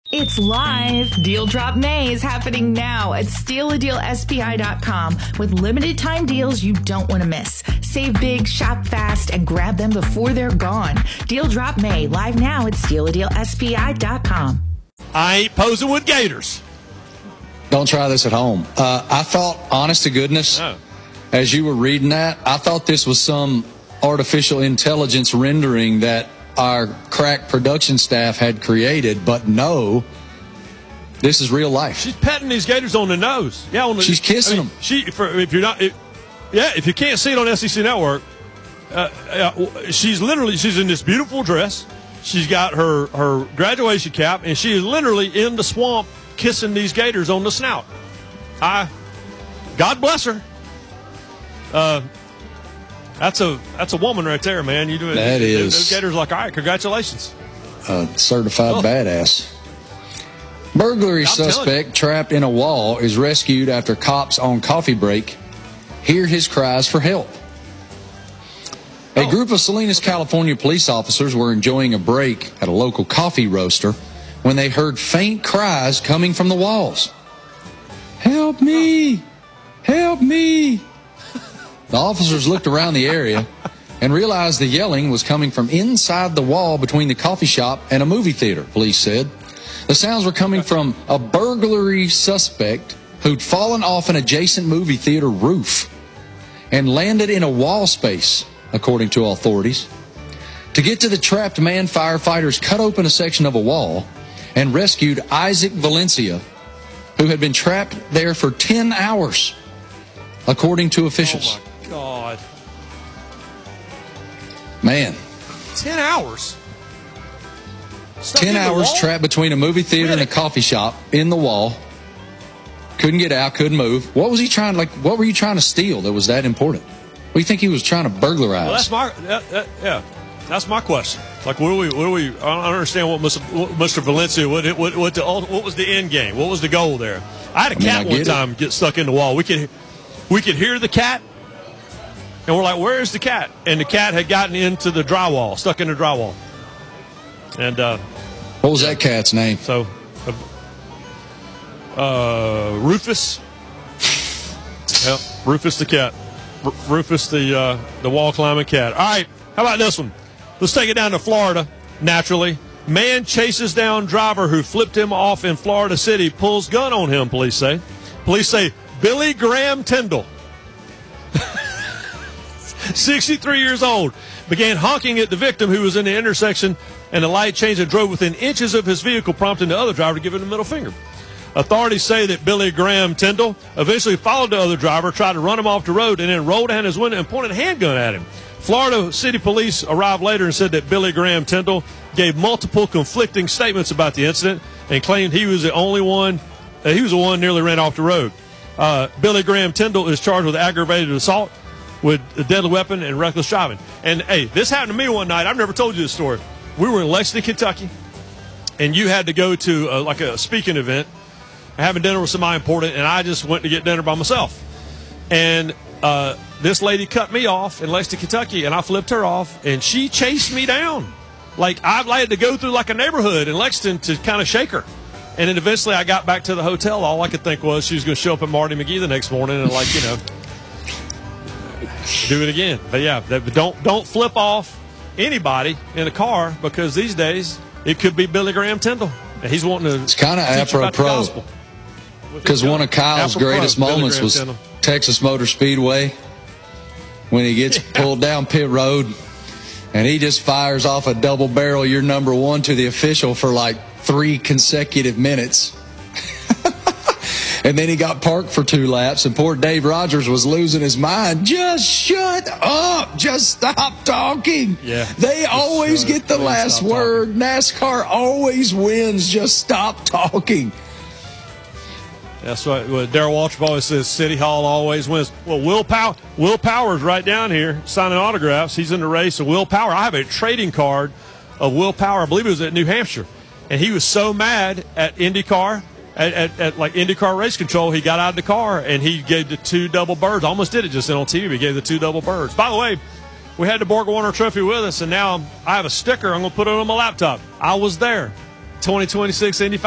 It's live. Deal Drop May is happening now at StealADealSPI.com with limited time deals you don't want to miss. Save big, shop fast, and grab them before they're gone. Deal Drop May live now at StealADealSPI.com. I ain't posing with gators. Don't try this at home. I thought, honest to goodness, as you were reading that, I thought this was some artificial intelligence rendering that our crack production staff had created, but no, this is real life. She's petting these gators on the nose. Yeah, she's kissing them. If you can't see it on SEC Network, she's in this beautiful dress. She's got her graduation cap, and she is literally in the swamp kissing these gators on the snout. God bless her. That's a woman right there, man. You do it. That is. Those gators like, all right, congratulations. Certified badass. Burglary suspect trapped in a wall is rescued after cops on coffee break hear his cries for help. A group of Salinas, California police officers were enjoying a break at a local coffee roaster when they heard faint cries coming from the walls. Help me! Help me! The officers looked around the area and realized the yelling was coming from inside the wall between the coffee shop and a movie theater, police said. The sounds were coming from a burglary suspect who'd fallen off an adjacent movie theater roof and landed in a wall space, according to authorities. To get to the trapped man, firefighters cut open a section of a wall and rescued Isaac Valencia, who had been trapped there for 10 hours, according to officials. Oh, my God. Man. 10 hours? 10 hours trapped between a movie theater and a coffee shop in the wall. Couldn't get out, couldn't move. What was he trying, what were you trying to steal that was that important? What do you think he was trying to burglarize? Well, that's my question. Like, what do we? I don't understand what Mr. Valencia. What was the end game? What was the goal there? I had a cat one time get stuck in the wall. We could hear the cat, and we're like, "Where is the cat?" And the cat had gotten into the drywall, stuck in the drywall. And what was that cat's name? So, Rufus. Yep, Rufus the cat. Rufus the wall climbing cat. All right, how about this one? Let's take it down to Florida, naturally. Man chases down driver who flipped him off in Florida City, pulls gun on him, police say. Police say Billy Graham Tyndall, 63 years old, began honking at the victim who was in the intersection, and the light changed and drove within inches of his vehicle, prompting the other driver to give him the middle finger. Authorities say that Billy Graham Tyndall eventually followed the other driver, tried to run him off the road, and then rolled down his window and pointed a handgun at him. Florida City Police arrived later and said that Billy Graham Tyndall gave multiple conflicting statements about the incident and claimed he was the only one. He was the one nearly ran off the road. Billy Graham Tyndall is charged with aggravated assault with a deadly weapon and reckless driving. And hey, this happened to me one night. I've never told you this story. We were in Lexington, Kentucky, and you had to go to like a speaking event, having dinner with somebody important, and I just went to get dinner by myself. And this lady cut me off in Lexington, Kentucky, and I flipped her off, and she chased me down. Like, I had to go through like a neighborhood in Lexington to kind of shake her. And then eventually I got back to the hotel. All I could think was she was going to show up at Marty McGee the next morning and, like, do it again. But, yeah, don't flip off anybody in a car, because these days it could be Billy Graham Tyndall. And he's wanting to. It's kind of apropos. Because one of Kyle's greatest moments was Texas Motor Speedway when he gets pulled down pit road and he just fires off a double barrel "You're number one" to the official for like 3 consecutive minutes. And then he got parked for 2 laps, and poor Dave Rogers was losing his mind. Just shut up. Just stop talking. Yeah. They always get the last word. NASCAR always wins. Just stop talking. That's what Darrell Waltrip always says, City Hall always wins. Well, Will Power's right down here signing autographs. He's in the race. And Will Power, I have a trading card of Will Power. I believe it was at New Hampshire. And he was so mad at IndyCar, at like IndyCar Race Control, he got out of the car and he gave the 2 double birds. I almost did it just on TV, but he gave the 2 double birds. By the way, we had the Borg-Warner Trophy with us, and now I have a sticker. I'm going to put it on my laptop. I was there. 2026 Indy